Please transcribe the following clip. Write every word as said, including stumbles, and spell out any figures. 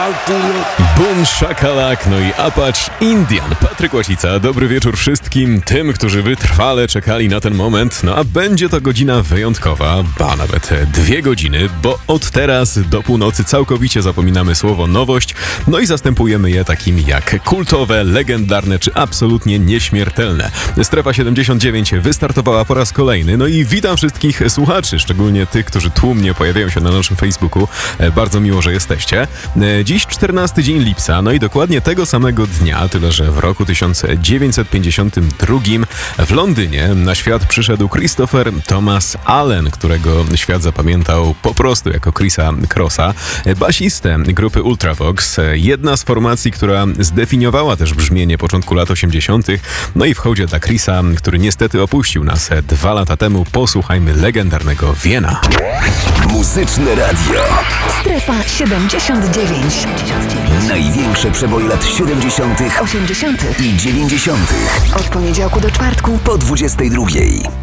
Boom, szakalak, no i Apacz Indian. Patryk Łasica, dobry wieczór wszystkim tym, którzy wytrwale czekali na ten moment. No a będzie to godzina wyjątkowa, ba nawet dwie godziny, bo od teraz do północy całkowicie zapominamy słowo nowość, no i zastępujemy je takimi jak kultowe, legendarne czy absolutnie nieśmiertelne. Strefa siedemdziesiąt dziewięć wystartowała po raz kolejny, no i witam wszystkich słuchaczy, szczególnie tych, którzy tłumnie pojawiają się na naszym Facebooku. Bardzo miło, że jesteście. Dziś czternasty dzień lipca, no i dokładnie tego samego dnia, tyle że w roku tysiąc dziewięćset pięćdziesiątym drugim w Londynie na świat przyszedł Christopher Thomas Allen, którego świat zapamiętał po prostu jako Chrisa Crossa, basistę grupy Ultravox, jedna z formacji, która zdefiniowała też brzmienie początku lat osiemdziesiątych. No i w hołdzie dla Chrisa, który niestety opuścił nas dwa lata temu, posłuchajmy legendarnego Wiena. Muzyczne radio. Strefa siedemdziesiąt dziewięć. Największe przeboje lat siedemdziesiątych, osiemdziesiątych i dziewięćdziesiątych. Od poniedziałku do czwartku Po dwudziestej drugiej.